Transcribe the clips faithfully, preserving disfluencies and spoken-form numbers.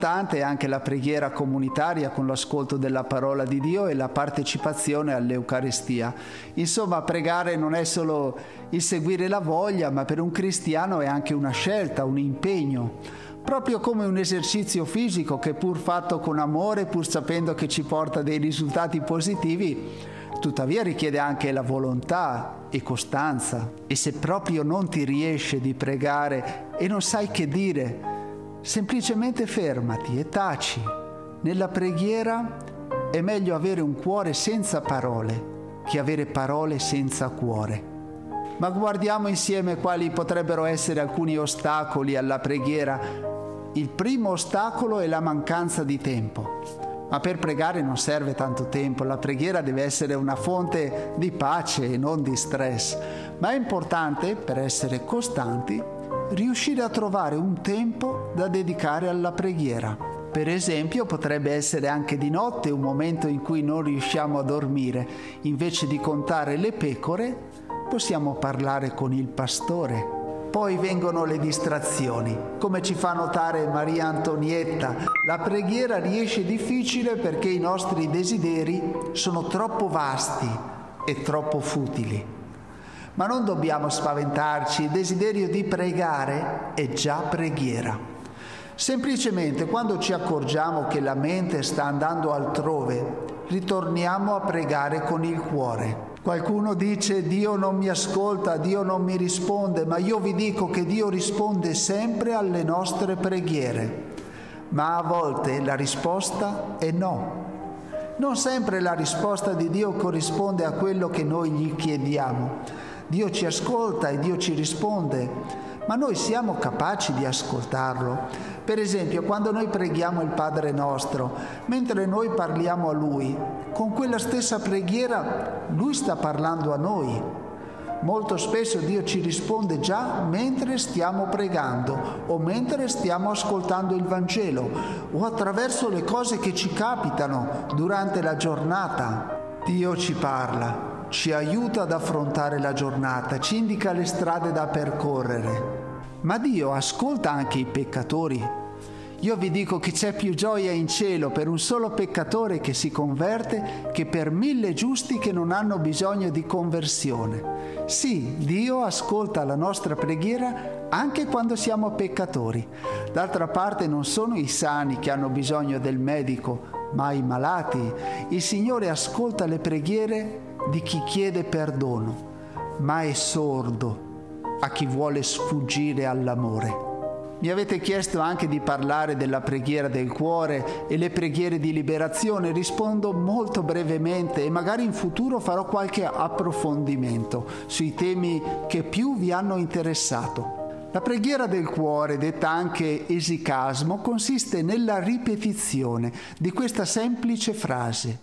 Importante è anche la preghiera comunitaria con l'ascolto della parola di Dio e la partecipazione all'Eucaristia. Insomma, pregare non è solo il seguire la voglia, ma per un cristiano è anche una scelta, un impegno. Proprio come un esercizio fisico che, pur fatto con amore, pur sapendo che ci porta dei risultati positivi, tuttavia richiede anche la volontà e costanza. E se proprio non ti riesce di pregare e non sai che dire, semplicemente fermati e taci. Nella preghiera è meglio avere un cuore senza parole che avere parole senza cuore. Ma guardiamo insieme quali potrebbero essere alcuni ostacoli alla preghiera. Il primo ostacolo è la mancanza di tempo. Ma per pregare non serve tanto tempo, la preghiera deve essere una fonte di pace e non di stress. Ma è importante, per essere costanti, riuscire a trovare un tempo da dedicare alla preghiera. Per esempio, potrebbe essere anche di notte un momento in cui non riusciamo a dormire. Invece di contare le pecore, possiamo parlare con il pastore. Poi vengono le distrazioni. Come ci fa notare Maria Antonietta, la preghiera riesce difficile perché i nostri desideri sono troppo vasti e troppo futili. Ma non dobbiamo spaventarci, il desiderio di pregare è già preghiera. Semplicemente quando ci accorgiamo che la mente sta andando altrove, ritorniamo a pregare con il cuore. Qualcuno dice: Dio non mi ascolta, Dio non mi risponde, ma io vi dico che Dio risponde sempre alle nostre preghiere. Ma a volte la risposta è no. Non sempre la risposta di Dio corrisponde a quello che noi gli chiediamo. Dio ci ascolta e Dio ci risponde, ma noi siamo capaci di ascoltarlo. Per esempio, quando noi preghiamo il Padre nostro, mentre noi parliamo a Lui, con quella stessa preghiera Lui sta parlando a noi. Molto spesso Dio ci risponde già mentre stiamo pregando o mentre stiamo ascoltando il Vangelo o attraverso le cose che ci capitano durante la giornata. Dio ci parla, ci aiuta ad affrontare la giornata, ci indica le strade da percorrere. Ma Dio ascolta anche i peccatori. Io vi dico che c'è più gioia in cielo per un solo peccatore che si converte che per mille giusti che non hanno bisogno di conversione. Sì, Dio ascolta la nostra preghiera anche quando siamo peccatori. D'altra parte non sono i sani che hanno bisogno del medico, ma i malati. Il Signore ascolta le preghiere di chi chiede perdono, ma è sordo a chi vuole sfuggire all'amore. Mi avete chiesto anche di parlare della preghiera del cuore e le preghiere di liberazione. Rispondo molto brevemente e magari in futuro farò qualche approfondimento sui temi che più vi hanno interessato. La preghiera del cuore, detta anche esicasmo, consiste nella ripetizione di questa semplice frase: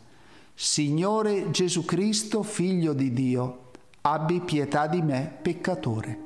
Signore Gesù Cristo, Figlio di Dio, abbi pietà di me, peccatore.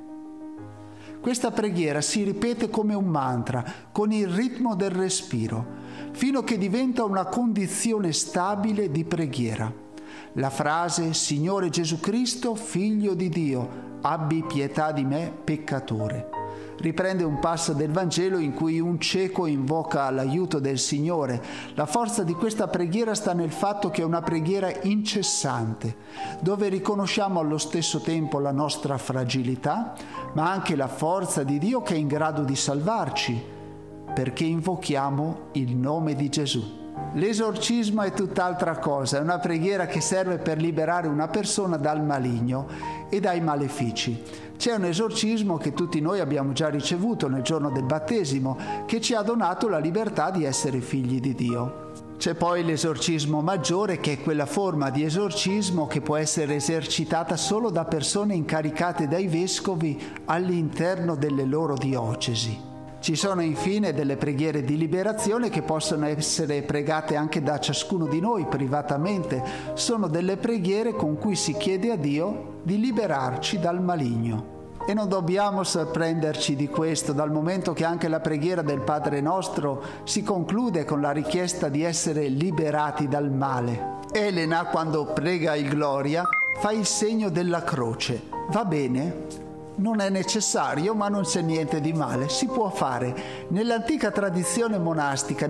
Questa preghiera si ripete come un mantra, con il ritmo del respiro, fino a che diventa una condizione stabile di preghiera. La frase Signore Gesù Cristo, Figlio di Dio, abbi pietà di me, peccatore, riprende un passo del Vangelo in cui un cieco invoca l'aiuto del Signore. La forza di questa preghiera sta nel fatto che è una preghiera incessante, dove riconosciamo allo stesso tempo la nostra fragilità, ma anche la forza di Dio che è in grado di salvarci, perché invochiamo il nome di Gesù. L'esorcismo è tutt'altra cosa, è una preghiera che serve per liberare una persona dal maligno e dai malefici. C'è un esorcismo che tutti noi abbiamo già ricevuto nel giorno del battesimo, che ci ha donato la libertà di essere figli di Dio. C'è poi l'esorcismo maggiore, che è quella forma di esorcismo che può essere esercitata solo da persone incaricate dai vescovi all'interno delle loro diocesi. Ci sono infine delle preghiere di liberazione che possono essere pregate anche da ciascuno di noi privatamente. Sono delle preghiere con cui si chiede a Dio di liberarci dal maligno. E non dobbiamo sorprenderci di questo, dal momento che anche la preghiera del Padre nostro si conclude con la richiesta di essere liberati dal male. Elena, quando prega il Gloria, fa il segno della croce. Va bene? Non è necessario, ma non c'è niente di male, si può fare. Nell'antica tradizione monastica